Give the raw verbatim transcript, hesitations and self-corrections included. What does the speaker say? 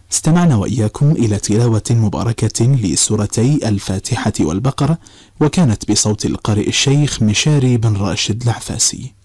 استمعنا وإياكم إلى تلاوة مباركة لسورتي الفاتحة والبقرة، وكانت بصوت القارئ الشيخ مشاري بن راشد العفاسي.